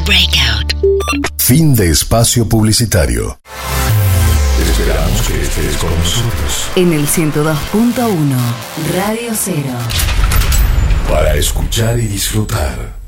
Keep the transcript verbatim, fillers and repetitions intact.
Breakout. Fin de espacio publicitario. Esperamos que estés con nosotros en el ciento dos punto uno Radio Cero. para escuchar y disfrutar